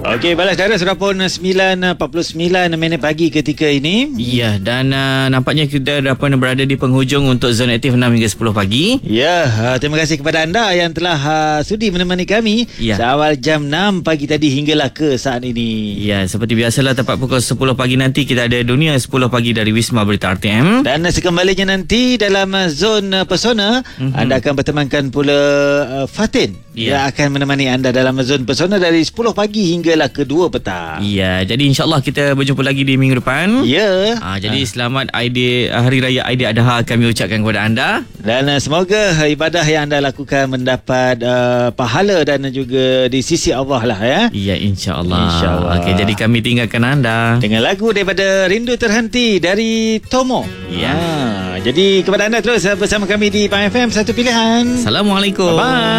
Okey, balas darah sudah pun 9.49 pagi ketika ini. Ya, dan nampaknya kita dah pun berada di penghujung untuk Zon Aktif 6 hingga 10 pagi. Ya, terima kasih kepada anda yang telah sudi menemani kami seawal jam 6 pagi tadi hinggalah ke saat ini. Ya, seperti biasalah tepat pukul 10 pagi nanti kita ada Dunia 10 pagi dari Wisma Berita RTM. Dan sekembalinya nanti dalam Zon Pesona, anda akan bertemankan pula Fatin yang akan menemani anda dalam Zon Pesona dari 10 pagi hinggalah ke 2 petang. Ya, jadi insyaAllah kita berjumpa lagi di minggu depan. Ya. Jadi selamat Hari Raya Aidiladha kami ucapkan kepada anda. Dan semoga ibadah yang anda lakukan mendapat pahala dan juga di sisi Allah lah ya. Ya, insyaAllah. InsyaAllah. Okey, jadi kami tinggalkan anda dengan lagu daripada Rindu Terhenti dari Tomo. Ya. Jadi kepada anda terus bersama kami di PAM FM, satu pilihan. Assalamualaikum. Bye-bye.